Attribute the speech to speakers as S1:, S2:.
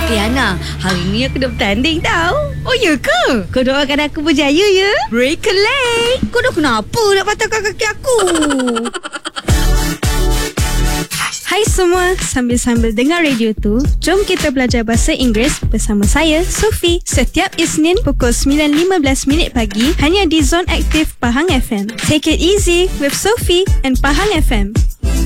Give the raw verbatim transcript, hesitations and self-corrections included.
S1: Eh Ana, hari ni aku dah bertanding tau. Oh ya ke? Kau doakan aku berjaya ya. Break a leg. Kau dah kenapa nak patahkan kaki aku?
S2: Hai semua, sambil-sambil dengar radio tu, jom kita belajar bahasa Inggeris bersama saya, Sophie. Setiap Isnin pukul sembilan lima belas minit pagi hanya di Zone Aktif Pahang F M. Take it easy with Sophie and Pahang F M.